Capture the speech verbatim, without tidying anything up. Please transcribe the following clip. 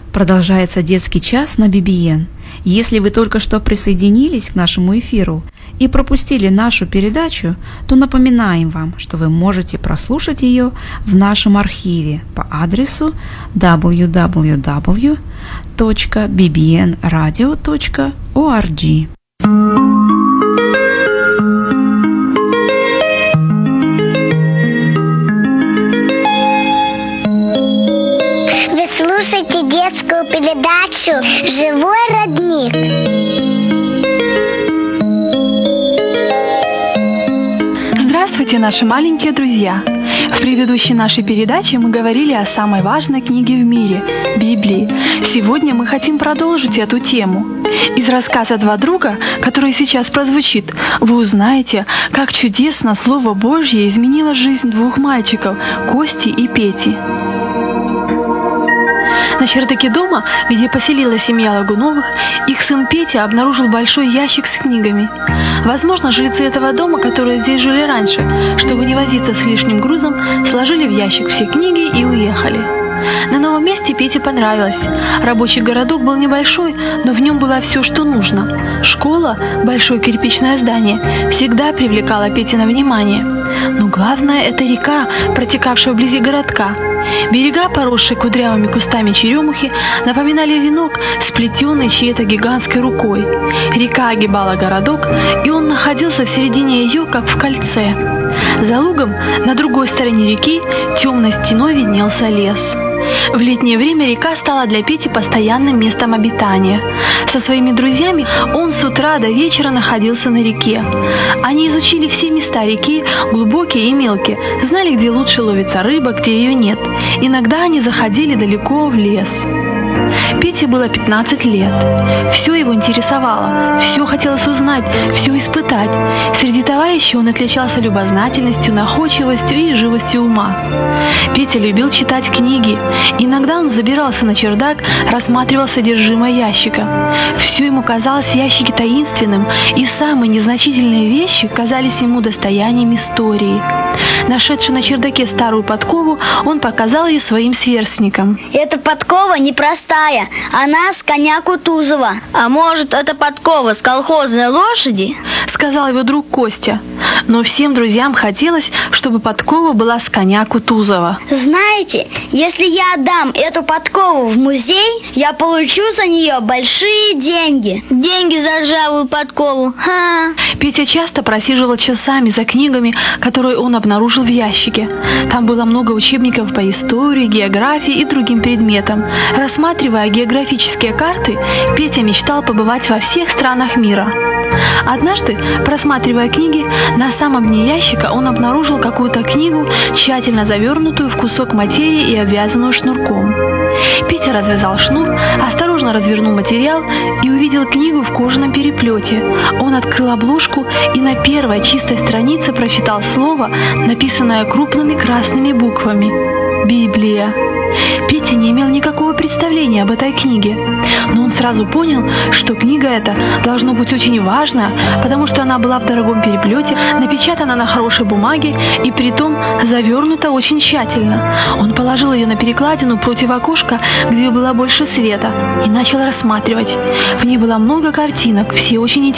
Продолжается детский час на би би эн. Если вы только что присоединились к нашему эфиру и пропустили нашу передачу, то напоминаем вам, что вы можете прослушать ее в нашем архиве по адресу дабл ю дабл ю дабл ю точка би би эн радио точка орг. Слушайте детскую передачу «Живой родник». Здравствуйте, наши маленькие друзья! В предыдущей нашей передаче мы говорили о самой важной книге в мире – Библии. Сегодня мы хотим продолжить эту тему. Из рассказа «Два друга», который сейчас прозвучит, вы узнаете, как чудесно Слово Божье изменило жизнь двух мальчиков – Кости и Пети. На чердаке дома, где поселилась семья Лагуновых, их сын Петя обнаружил большой ящик с книгами. Возможно, жильцы этого дома, которые здесь жили раньше, чтобы не возиться с лишним грузом, сложили в ящик все книги и уехали. На новом месте Пете понравилось. Рабочий городок был небольшой, но в нем было все, что нужно. Школа, большое кирпичное здание, всегда привлекала Петино внимание. Но главное – это река, протекавшая вблизи городка. Берега, поросшие кудрявыми кустами черемухи, напоминали венок, сплетенный чьей-то гигантской рукой. Река огибала городок, и он находился в середине ее, как в кольце. За лугом, на другой стороне реки, темной стеной виднелся лес. В летнее время река стала для Пети постоянным местом обитания. Со своими друзьями он с утра до вечера находился на реке. Они изучили все места реки, глубокие и мелкие, знали, где лучше ловится рыба, где ее нет. Иногда они заходили далеко в лес. Пете было пятнадцать лет. Все его интересовало, все хотелось узнать, все испытать. Среди товарищей он отличался любознательностью, находчивостью и живостью ума. Петя любил читать книги. Иногда он забирался на чердак, рассматривал содержимое ящика. Все ему казалось в ящике таинственным, и самые незначительные вещи казались ему достоянием истории. Нашедший на чердаке старую подкову, он показал ее своим сверстникам. Эта подкова непростая, она с коня Кутузова. А может, это подкова с колхозной лошади? Сказал его друг Костя. Но всем друзьям хотелось, чтобы подкова была с коня Кутузова. Знаете, если я отдам эту подкову в музей, я получу за нее большие деньги. Деньги за ржавую подкову. Ха! Петя часто просиживал часами за книгами, которые он обнаружил в ящике. Там было много учебников по истории, географии и другим предметам. Рассматривая географические карты, Петя мечтал побывать во всех странах мира. Однажды, просматривая книги, на самом дне ящика он обнаружил какую-то книгу, тщательно завернутую в кусок материи и обвязанную шнурком. Петя развязал шнур, осторожно развернул материал и увидел книгу в кожаном переплете. Он открыл обложку и на первой чистой странице прочитал слово, написанное крупными красными буквами: «Библия». Петя не имел никакого представления об этой книге, но он сразу понял, что книга эта должно быть очень важная, потому что она была в дорогом переплете, напечатана на хорошей бумаге и притом завернута очень тщательно. Он положил ее на перекладину против окошка, где было больше света, и начал рассматривать. В ней было много картинок, все очень интересные.